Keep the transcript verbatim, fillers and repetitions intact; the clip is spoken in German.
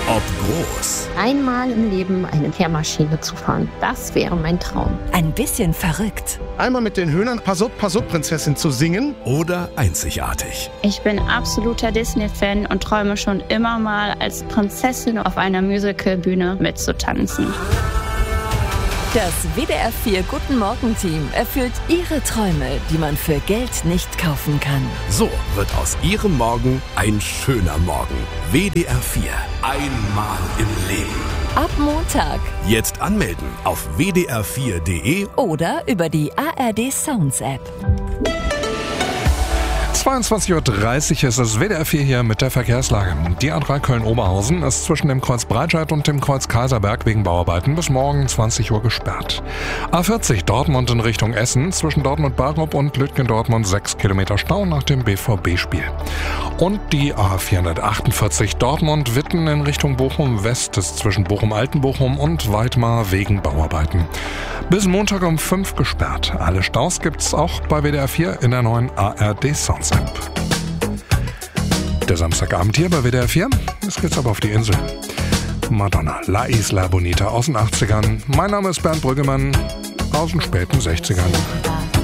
ob groß Einmal im Leben eine Kehrmaschine zu fahren, das wäre mein Traum. Ein bisschen verrückt. Einmal mit den Hühnern Pass-up, Pass-up, Prinzessin zu singen. oder einzigartig. Ich bin absoluter Disney-Fan und träume schon immer mal als Prinzessin auf einer Musicalbühne mitzutanzen. Das W D R vier Guten Morgen-Team erfüllt Ihre Träume, die man für Geld nicht kaufen kann. So wird aus Ihrem Morgen ein schöner Morgen. W D R vier. Einmal im Leben. Ab Montag Jetzt anmelden auf w d r vier punkt d e. oder über die A R D Sounds App. zweiundzwanzig Uhr dreißig ist es W D R vier hier mit der Verkehrslage. Die A drei Köln-Oberhausen ist zwischen dem Kreuz Breitscheid und dem Kreuz Kaiserberg wegen Bauarbeiten bis morgen zwanzig Uhr gesperrt. A vierzig Dortmund in Richtung Essen zwischen Dortmund-Barup und Lütgendortmund sechs Kilometer Stau nach dem B V B-Spiel. Und die A vierhundertachtundvierzig Dortmund-Witten in Richtung Bochum-West ist zwischen Bochum-Altenbochum und Weidmar wegen Bauarbeiten. Bis Montag um fünf gesperrt. Alle Staus gibt's auch bei W D R vier in der neuen A R D Sounds App. Der Samstagabend hier bei W D R vier. Jetzt geht's aber auf die Insel. Madonna, La Isla Bonita aus den achtzigern. Mein Name ist Bernd Brüggemann aus den späten sechzigern.